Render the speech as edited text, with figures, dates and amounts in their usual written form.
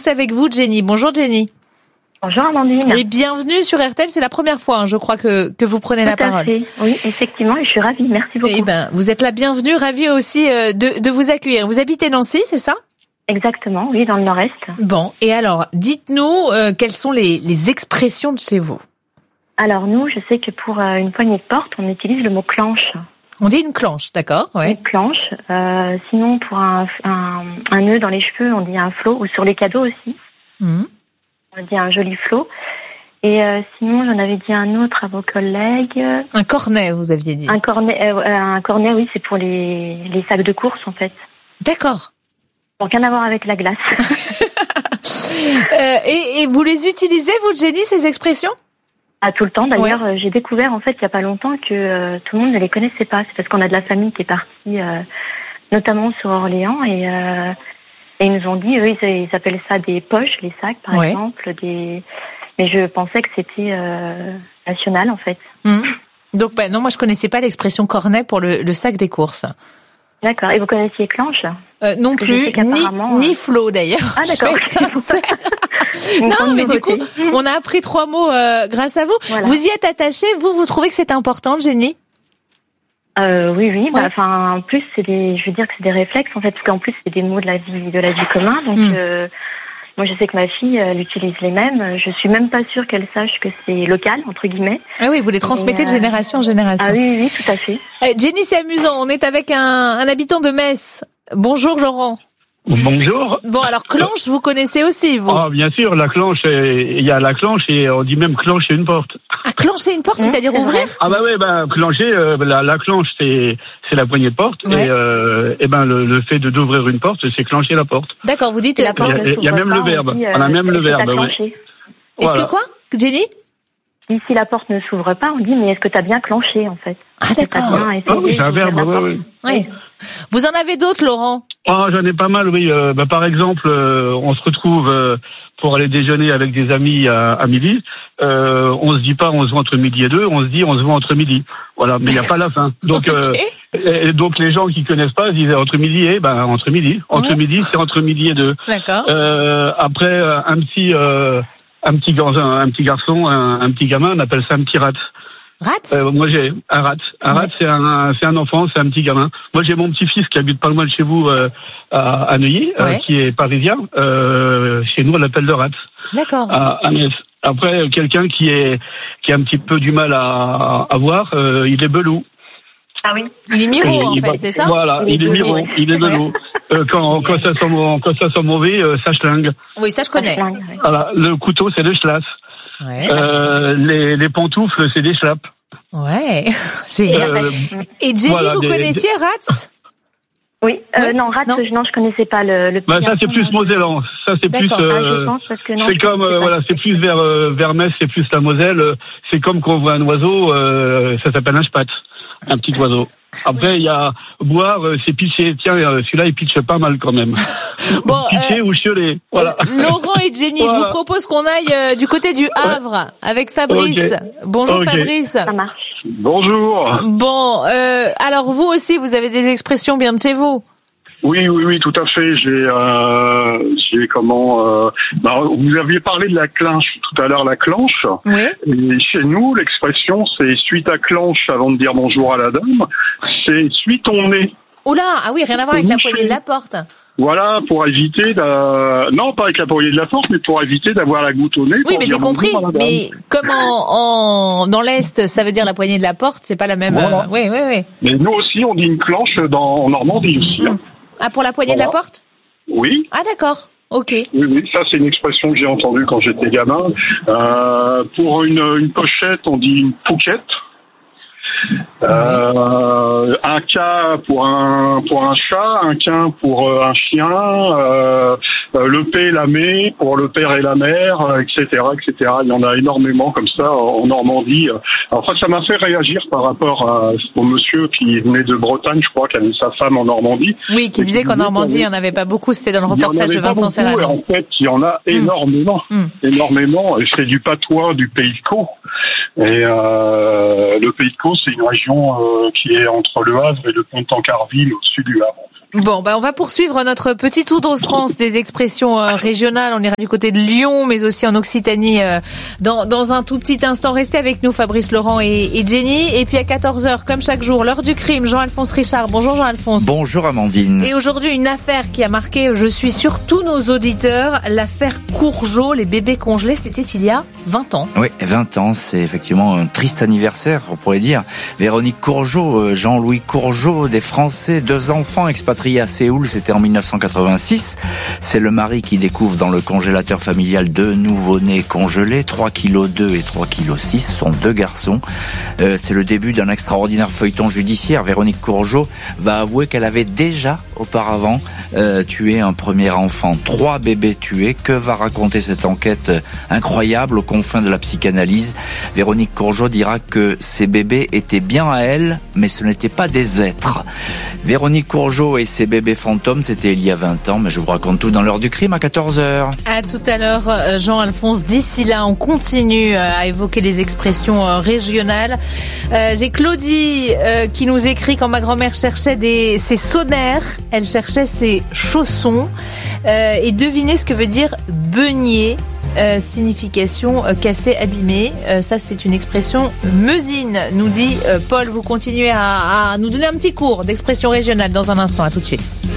c'est avec vous, Jenny. Bonjour, Jenny. Bonjour Amandine. Et bienvenue sur RTL, c'est la première fois, je crois, que vous prenez la parole. Tout à fait. Oui, effectivement, et je suis ravie, merci beaucoup. Eh ben, vous êtes la bienvenue, ravie aussi de vous accueillir. Vous habitez Nancy, c'est ça ? Exactement, oui, dans le nord-est. Bon, et alors, dites-nous quelles sont les expressions de chez vous ? Alors nous, je sais que pour une poignée de porte, on utilise le mot clenche. On dit une clenche, d'accord, ouais. Une clenche. Sinon, pour un nœud dans les cheveux, on dit un flot, ou sur les cadeaux aussi. Mmh. On dit un joli flot. Et sinon, j'en avais dit un autre à vos collègues. Un cornet, vous aviez dit. Un cornet, oui, c'est pour les sacs de course, en fait. D'accord. Donc, rien à voir avec la glace. Et vous les utilisez, vous, Jenny, ces expressions ? Ah, tout le temps. D'ailleurs, ouais. J'ai découvert, en fait, il y a pas longtemps que tout le monde ne les connaissait pas. C'est parce qu'on a de la famille qui est partie, notamment sur Orléans, et ils nous ont dit, eux, ils appellent ça des poches, les sacs, par exemple, mais je pensais que c'était national, en fait. Mmh. Donc, non, moi, je connaissais pas l'expression cornet pour le sac des courses. D'accord. Et vous connaissiez clenche ? Non plus, ni flot d'ailleurs. Ah, d'accord. Non, mais du coup, on a appris 3 mots grâce à vous. Voilà. Vous y êtes attachée, vous trouvez que c'est important, Jenny ? Oui. Ouais. En plus, je veux dire que c'est des réflexes, en fait, parce qu'en plus, c'est des mots de la vie commune. Donc, moi, je sais que ma fille, elle utilise les mêmes. Je suis même pas sûre qu'elle sache que c'est local, entre guillemets. Ah oui, vous les transmettez de génération en génération. Ah oui, tout à fait. Jenny, c'est amusant. On est avec un habitant de Metz. Bonjour, Laurent. Bonjour. Bon, alors clenche, vous connaissez aussi, vous ? Ah, bien sûr, la clenche, il y a la clenche et on dit même clencher une porte. Ah, clencher une porte, c'est-à-dire ouvrir ? Ah bah oui, clencher, la clenche, c'est la poignée de porte, ouais. Et le fait d'ouvrir une porte, c'est clencher la porte. D'accord, vous dites la porte. Il y a même le verbe. On a même le verbe, oui. Est-ce que quoi, Jenny ? Si la porte ne s'ouvre pas, on dit mais est-ce que tu as bien clenché, en fait ? Ah, d'accord. Oui, c'est un verbe, oui. Vous en avez d'autres, Laurent ? Ah, j'en ai pas mal, oui. Par exemple, on se retrouve pour aller déjeuner avec des amis à midi. On se dit pas on se voit entre midi et 2, on se dit on se voit entre midi. Voilà, mais il n'y a pas la fin. Donc, donc les gens qui connaissent pas disent entre midi et entre midi. Entre midi, c'est entre midi et 2. D'accord. Après, un petit garçon, un petit gamin, on appelle ça un petit rat. Rat? Moi j'ai un rat. Un rat, c'est un enfant, c'est un petit gamin. Moi j'ai mon petit-fils qui habite pas loin de chez vous, à Neuilly, qui est parisien. Chez nous on l'appelle le rat. D'accord. Après quelqu'un qui a un petit peu du mal à voir, il est belou. Ah oui. Il est miro en fait, c'est ça? Voilà, il est miro, il est belou. Quand ça sent mauvais, ça schlingue. Oui, ça je connais. Voilà, le couteau c'est le schlass. Ouais. Les pantoufles, c'est des schlappes. Ouais. Et Jenny, vous connaissiez Rats? Oui. Non, Rats, non, je connaissais pas le. Ça c'est plus mosellan. Ça c'est plus. Je pense parce que non. C'est comme c'est plus vers Metz, c'est plus la Moselle. C'est comme quand on voit un oiseau, ça s'appelle un spatz. Un petit oiseau. Après, il y a boire, c'est pitcher. Tiens, celui-là, il pitche pas mal quand même. Bon, pitcher ou chioler. Voilà. Laurent et Jenny, je vous propose qu'on aille du côté du Havre avec Fabrice. Okay. Bonjour Fabrice. Ça marche. Bonjour. Bon, alors vous aussi, vous avez des expressions bien de chez vous. Oui, tout à fait. Vous aviez parlé de la clenche tout à l'heure, la clenche. Oui. Et chez nous, l'expression, c'est suite à clenche avant de dire bonjour à la dame. C'est suite ton nez. Oula, ah oui, rien à voir avec la poignée de la porte. Voilà, pour éviter non, pas avec la poignée de la porte, mais pour éviter d'avoir la goutte au nez. Oui, mais j'ai compris. Mais comme dans l'Est, ça veut dire la poignée de la porte, c'est pas la même. Voilà. Oui. Mais nous aussi, on dit une clenche en Normandie aussi. Ah, pour la poignée de la porte? Oui. Ah, d'accord. Ok. Oui, ça c'est une expression que j'ai entendue quand j'étais gamin. Pour une pochette, on dit une pouquette. Un cas pour un chat, un quin pour un chien, le P, la mé pour le père et la mère, etc. Il y en a énormément comme ça en Normandie. En fait, ça m'a fait réagir par rapport au monsieur qui venait de Bretagne, je crois, qui avait sa femme en Normandie. Oui, qui disait qu'en Normandie, il n'y en avait pas beaucoup. C'était dans le reportage de Vincent Serrano. En fait, il y en a énormément. Énormément. Et c'est du patois du Pays de Caux. Et le Pays de Caux, c'est une région qui est entre Le Havre et le Pont-Tancarville, au-dessus du Havre. Bon, on va poursuivre notre petit tour de France des expressions régionales. On ira du côté de Lyon, mais aussi en Occitanie dans un tout petit instant. Restez avec nous, Fabrice Laurent et Jenny. Et puis à 14h, comme chaque jour, l'heure du crime, Jean-Alphonse Richard. Bonjour Jean-Alphonse. Bonjour Amandine. Et aujourd'hui, une affaire qui a marqué, je suis sûr, tous nos auditeurs. L'affaire Courgeot, les bébés congelés, c'était il y a 20 ans. Oui, 20 ans, c'est effectivement un triste anniversaire, on pourrait dire. Véronique Courgeot, Jean-Louis Courgeot, des Français, 2 enfants expatriés à Séoul, c'était en 1986. C'est le mari qui découvre dans le congélateur familial 2 nouveau-nés congelés, 3,2 kg et 3,6 kg, ce sont 2 garçons. C'est le début d'un extraordinaire feuilleton judiciaire. Véronique Courgeot va avouer qu'elle avait déjà auparavant tué un premier enfant. 3 bébés tués. Que va raconter cette enquête incroyable aux confins de la psychanalyse? Véronique Courgeot dira que ces bébés étaient bien à elle, mais ce n'étaient pas des êtres. Véronique Courgeot et ses bébés fantômes, c'était il y a 20 ans, mais je vous raconte tout dans l'heure du crime à 14h. À tout à l'heure, Jean-Alphonse. D'ici là, on continue à évoquer les expressions régionales. J'ai Claudie qui nous écrit quand ma grand-mère cherchait ses sonnaires, elle cherchait ses chaussons. Et devinez ce que veut dire beugner. Signification cassé, abîmé. Ça, c'est une expression meusine, nous dit Paul. Vous continuez à nous donner un petit cours d'expression régionale dans un instant. À tout de suite.